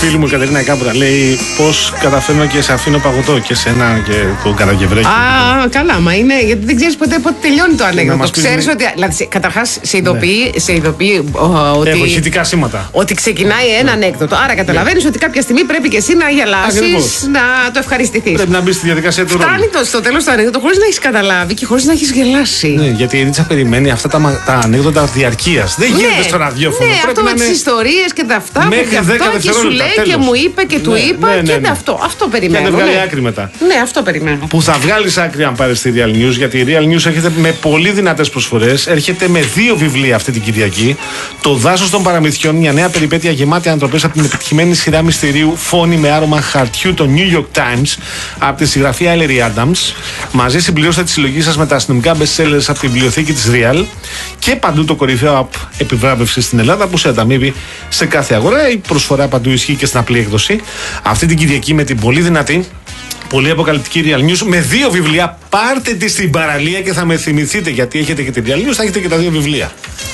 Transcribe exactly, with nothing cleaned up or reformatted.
φίλη μου η Κατερίνα Κάποτα λέει πώς καταφέρνω και σε αφήνω παγωτό και σένα και τον Καραγευρέκη. Α, καλά, μα είναι. Γιατί δεν ξέρει ποτέ πότε τελειώνει το ανέκδοτο. Ξέρει ότι. Δηλαδή, καταρχάς σε ειδοποιεί, σε ειδοποιεί ότι. Έχω ηχητικά σήματα. Ότι ξεκινάει ένα ανέκδοτο. Άρα καταλαβαίνει ότι κάποια στιγμή πρέπει και εσύ να γελάσει, να το ευχαριστηθεί. Πρέπει να μπει στη διαδικασία του ρόλου. Φτάνει το, στο τέλος του ανέκδοτο χωρίς να έχει καταλάβει και χωρίς να έχει γελάσει. Ναι, γιατί η Ρίτσα περιμένει αυτά τα, τα ανέκδοτα διαρκείας. Δεν γίνεται ναι, στο ραδιόφωνο. Ναι, αυτό με τις ιστορίες και τα αυτά που και αυτό και σου λέει τέλος. Και μου είπε και του ναι, είπα ναι, ναι, ναι. Και αυτό. Αυτό περιμένω. Και να βγάλει ναι. άκρη μετά. Ναι, αυτό περιμένω. Που θα βγάλει άκρη αν πάρει στη Real News, γιατί η Real News έρχεται με πολύ δυνατές προσφορές. Έρχεται με δύο βιβλία αυτή την Κυριακή. Το Δάσος των Παραμυθιών, μια νέα περιπέτεια γεμάτη ανατροπές από την επιτυχημένη σειρά μυστηρίου Φόνη με άρωμα χαρτιού, το New York Times, από τη συγγραφέα Ellery Adams. Μαζί συμπληρώστε τη συλλογή σας με τα αστυνομικά bestsellers από τη βιβλιοθήκη της Real και παντού το κορυφαίο app επιβράβευση στην Ελλάδα που σε ανταμείβει σε κάθε αγορά. Η προσφορά παντού ισχύει και στην απλή έκδοση. Αυτή την Κυριακή με την πολύ δυνατή, πολύ αποκαλυπτική Real News με δύο βιβλία. Πάρτε τη στην παραλία και θα με θυμηθείτε, γιατί έχετε και την Real News, θα έχετε και τα δύο βιβλία.